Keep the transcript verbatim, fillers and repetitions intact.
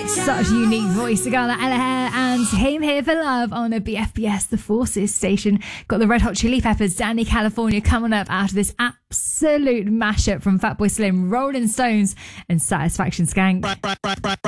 Such a unique voice. The girl, Ella Hare, and Came Here for Love on a B F B S The Forces station. Got the Red Hot Chili Peppers, Danny California, coming up after this absolute mashup from Fatboy Slim, Rolling Stones, and Satisfaction Skank.